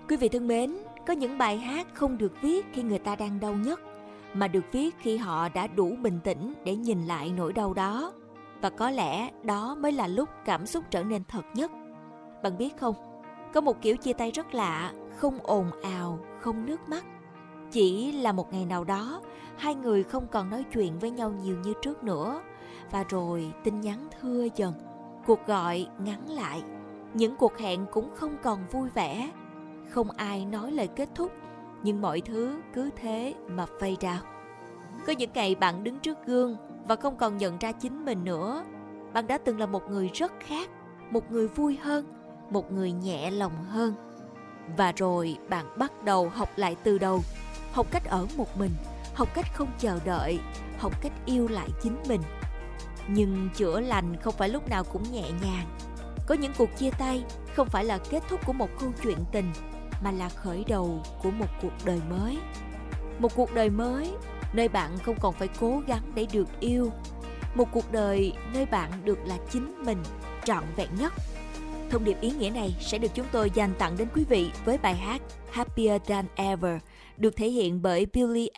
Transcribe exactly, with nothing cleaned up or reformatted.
Quý vị thân mến, có những bài hát không được viết khi người ta đang đau nhất, mà được viết khi họ đã đủ bình tĩnh để nhìn lại nỗi đau đó. Và có lẽ đó mới là lúc cảm xúc trở nên thật nhất. Bạn biết không, có một kiểu chia tay rất lạ, không ồn ào, không nước mắt. Chỉ là một ngày nào đó, hai người không còn nói chuyện với nhau nhiều như trước nữa. Và rồi tin nhắn thưa dần, cuộc gọi ngắn lại. Những cuộc hẹn cũng không còn vui vẻ. Không ai nói lời kết thúc, nhưng mọi thứ cứ thế mà fade out. Có những ngày bạn đứng trước gương và không còn nhận ra chính mình nữa. Bạn đã từng là một người rất khác, một người vui hơn, một người nhẹ lòng hơn. Và rồi bạn bắt đầu học lại từ đầu, học cách ở một mình, học cách không chờ đợi, học cách yêu lại chính mình. Nhưng chữa lành không phải lúc nào cũng nhẹ nhàng. Có những cuộc chia tay không phải là kết thúc của một câu chuyện tình, mà là khởi đầu của một cuộc đời mới. Một cuộc đời mới nơi bạn không còn phải cố gắng để được yêu. Một cuộc đời nơi bạn được là chính mình trọn vẹn nhất. Thông điệp ý nghĩa này sẽ được chúng tôi dành tặng đến quý vị với bài hát Happier Than Ever, được thể hiện bởi Billie